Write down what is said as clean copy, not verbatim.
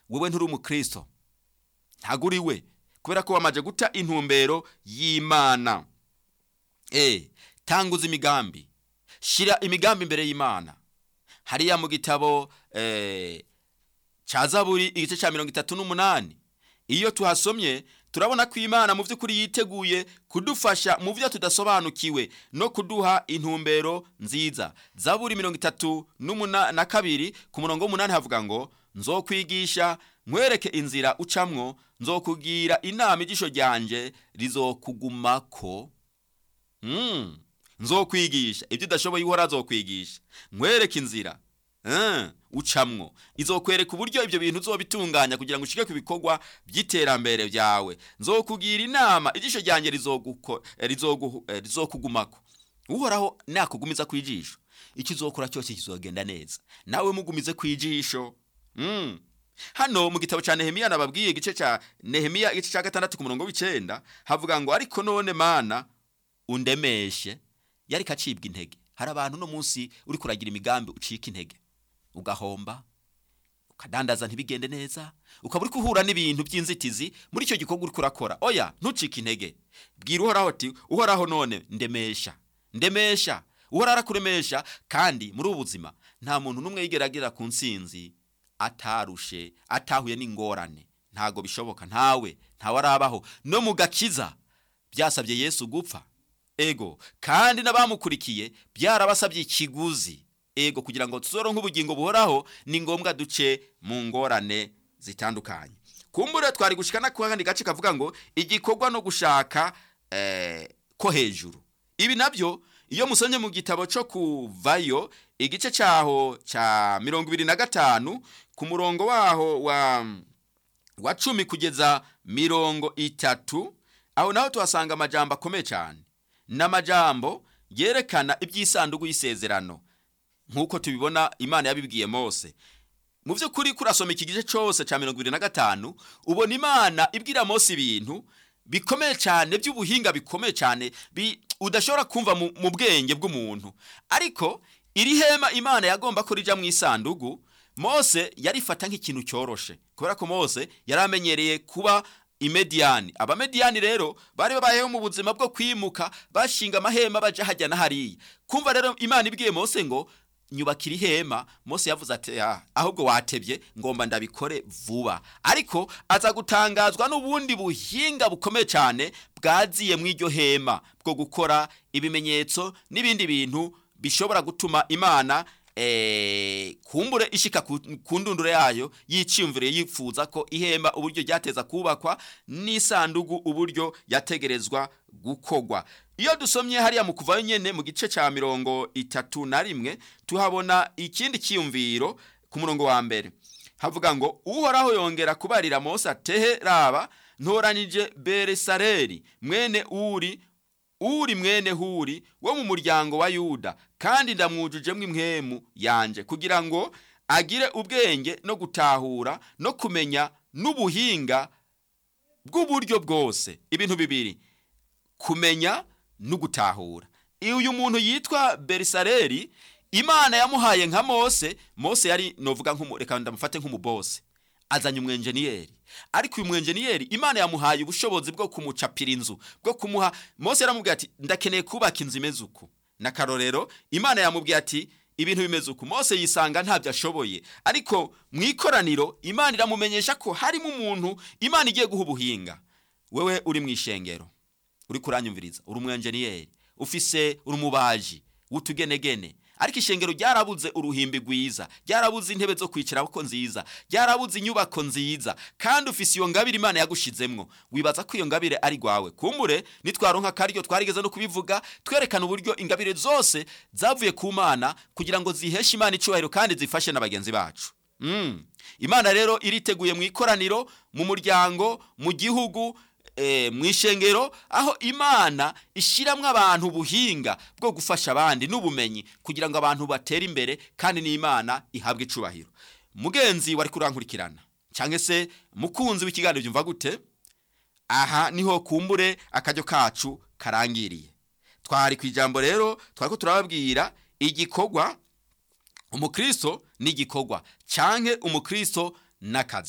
wewe nturi umukristo, ntago uri we, kubera ko wamaje guta intumbero y'Imana. Tanguza imigambi, shira imigambi imbere y'Imana. Hariya mu gitabo ca Zaburi igice ca 38, iyo tuhasomye turabona ko Imana mu vy'ukuri yiteguye kudufasha mu vyo tudasobanukiwe no kuduha intumbero nziza. Zaburi 32 ku murongo w'8 havuga ngo, nzokwigisha nkwereke inzira ucamwo, nzokugira inama ijisho ryanje rizokugumako. Nzokwigisha ibyo udashoboye uhora azokwigisha, nkwereke inzira ucamwo, izokwereka uburyo ibyo bintu uzobitunganya kugira ngo ushike ku bikorwa by'iterambere byawe. Nzokugira inama ijisho ryanje rizokugumako. Uhoraho nakugumiza kwijisho, ikizokora cyose kizogenda neza, nawe mugumize kwijisho. Hano mu gitabo ca Nehemiya nababwiye igice ca Nehemiya igice ca 6 ku murongo w'9 havuga ngo, ariko none Mana undemeshe. Yari kacibwa intege. Hari abantu no munsi uri kuragira imigambi ucika intege, ugahomba, ukadandaza ntibigende neza, ukaba uri kuhura n'ibintu by'inzitizi muri icyo gikorwa uri kurakora. Oya, ntucike intege. Bwira Uhoraho ati, Uhoraho none ndemesha. Uhoraho arakuremesha. Kandi muri ubuzima nta muntu numwe yigeragera ku nsinzi atarushe, atahuye n'ingorane. Ntago bishoboka, ntawe arabaho. No mu gakiza byasabye Yesu gupfa, kandi n'abamukurikiye byarabasabye ikiguzi, kugira ngo tuzoronke ubugingo buhoraho ni ngombwa duce mu ngorane zitandukanye. Kumbure twari gushikana ku kandi gace kavuga ngo igikorwa no gushaka ko hejuru. Ibi nabyo iyo musonye mu gitabo cyo Kuvayo igice cyaho ca 25 ku murongo waho wa 10 kugeza 30, aho naho tuhasanga amajambo akomeye cyane, n'amajambo yerekana iby'isanduku y'isezerano nkuko tubibona Imana yabibwiye Mose. Mu byo kuri kurasoma iki gice cyose ca 25 ubona Imana ibwira Mose ibintu bikomeye cyane, by'ubuhinga bikomeye cyane, udashobora kumva mu bwenge bw'umuntu. Ariko iri hema Imana yagomba ko rija mu isanduku, Mose yarifata nk'ikintu cyoroshe, kubera ko Mose yaramenyereye kuba Imediani. Abamediani rero bari babayeho mu buzima bwo kwimuka, bashinga amahema baje hajya na hariya. Kumva rero Imana ibwiye Mose ngo nyubakira ihema, Mose yavuze ati ahubwo watebye, ngomba ndabikore vuba. Ariko aza gutangazwa n'ubundi buhinga bukomeye cyane bwaziye mu iryo hema bwo gukora ibimenyetso n'ibindi bintu bishobora gutuma Imana kumbure ishika ku ndunduro yayo yiciyumvire yifuza ko ihema uburyo ryateza kubakwa n'isanduku uburyo yategerezwa gukogwa. Iyo dusomye hariya mu Kuvayo nyene mu gice ca 31 tuhabona ikindi kiyumviro ku murongo wa mbere. Havuga ngo, Uhoraho yongera kubarira Mose atehe raba ntoranije Beresaleri mwene Uri mwene Huri wo mu muryango wa Yuda, kandi ndamwujujemwe impwemu yanje kugira ngo agire ubwenge no gutahura no kumenya n'ubuhinga bw'uburyo bwose. Ibintu bibiri, kumenya no gutahura. Uyu muntu yitwa Beresaleri Imana yamuhaye nka Mose yari novuga reka ndamufate nk'umubose, azanye umwenjeniyeri. Ariko uyu mwenjeniyeri Imana yamuhaye ubushobozi bwo kumucapira inzu, bwo kumuha. Mose yaramubwiye ati ndakeneye kubaka inzu imeze uku. Na karorero Imana yamubwiye ati ibintu bimeze uku. Mose yisanga ntabyo ashoboye, ariko mu ikoraniro Imana iramumenyesha ko harimo umuntu Imana igiye guha ubuhinga. Wewe uri mu ishengero, uri kuranyumviriza, uri umwenjeniyeri, uri umubaji wutugenegene, ariko ishengero ryarabuze uruhimbi rwiza, ryarabuze intebe zo kwicarako nziza, ryarabuze inyubako nziza, kandi ufise iyo ngabire Imana yagushizemwo. Wibaza ko iyo ngabire ari gwawe. Kumbure nitwaronka karyo twarigeze no kubivuga, twerekana uburyo ingabire zose zavuye ku Mana kugira ngo ziheshe Imana icubahiro kandi zifashe n'abagenzi bacu. Imana rero iriteguye mu ikoraniro, mu muryango, mu gihugu, mwishengero, aho Imana ishiramwe abantu ubuhinga bwo gufasha abandi n'ubumenyi kugira ngo abantu batere imbere kandi n'Imana ihabwe icubahiro. Mugenzi wari kurankurikirana cyangwa se mukunzi w'ikiganiro byumva gute, aha niho kumbure akajyo kacu karangiriye. Twari kwijambo rero twariko turababwira igikorwa umukristo n'igikorwa canke umukristo n'akazi.